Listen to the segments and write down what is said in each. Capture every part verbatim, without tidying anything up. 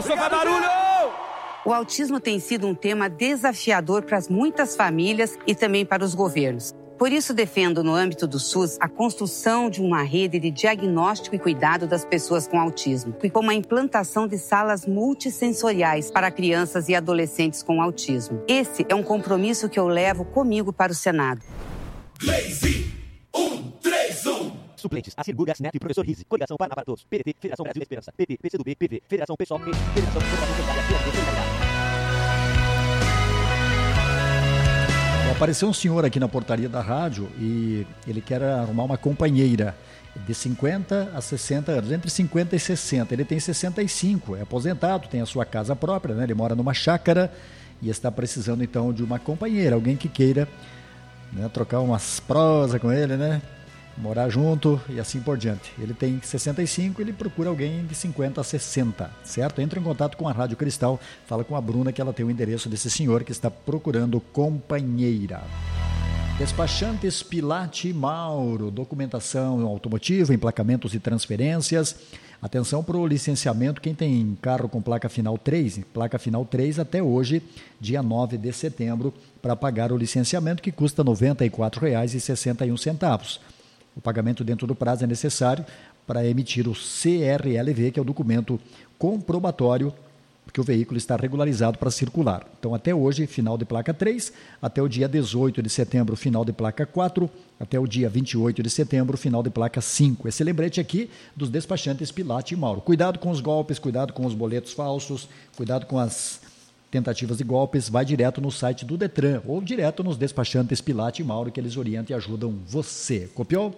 Começou a fazer barulho! O autismo tem sido um tema desafiador para muitas famílias e também para os governos. Por isso, defendo, no âmbito do SUS, a construção de uma rede de diagnóstico e cuidado das pessoas com autismo, e com a implantação de salas multissensoriais para crianças e adolescentes com autismo. Esse é um compromisso que eu levo comigo para o Senado. Lazy, um, três, um. Suplentes, Acir Gugas Neto e Professor Rizzi. Coligação Paraná para Todos. P D T, Federação Brasil da Esperança. P T, P C do B, P V, Federação Pessoal, P, Federação Federação Solidária, P S D, Solidariedade. Apareceu um senhor aqui na portaria da rádio e ele quer arrumar uma companheira de cinquenta a sessenta anos, entre cinquenta e sessenta. Ele tem sessenta e cinco, é aposentado, tem a sua casa própria, né? Ele mora numa chácara e está precisando então de uma companheira, alguém que queira, né, trocar umas prosas com ele, né? Morar junto e assim por diante. Ele tem sessenta e cinco, ele procura alguém de cinquenta a sessenta, certo? Entra em contato com a Rádio Cristal, fala com a Bruna que ela tem o endereço desse senhor que está procurando companheira. Despachantes Pilate Mauro, documentação automotiva, emplacamentos e transferências. Atenção para o licenciamento, quem tem carro com placa final três, placa final três até hoje, dia nove de setembro, para pagar o licenciamento que custa noventa e quatro reais e sessenta e um centavos. O pagamento dentro do prazo é necessário para emitir o C R L V, que é o documento comprobatório que o veículo está regularizado para circular. Então, até hoje, final de placa três, até o dia dezoito de setembro, final de placa quatro, até o dia vinte e oito de setembro, final de placa cinco. Esse lembrete aqui dos despachantes Pilate e Mauro. Cuidado com os golpes, cuidado com os boletos falsos, cuidado com as tentativas de golpes, vai direto no site do Detran ou direto nos despachantes Pilate e Mauro, que eles orientam e ajudam você. Copiou?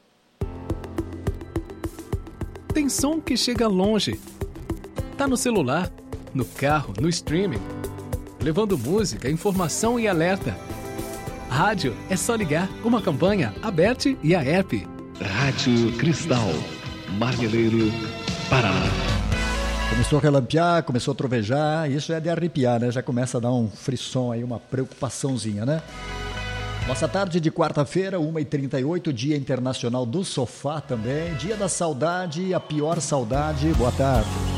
Tem som que chega longe. Tá no celular, no carro, no streaming. Levando música, informação e alerta. Rádio é só ligar. Uma campanha aberta e a app. Rádio Cristal, Marmeleiro, Paraná. Começou a relampear, começou a trovejar, isso é de arrepiar, né? Já começa a dar um frisson aí, uma preocupaçãozinha, né? Nossa tarde de quarta-feira, uma e trinta e oito, Dia Internacional do Sofá também, Dia da Saudade, a pior saudade. Boa tarde.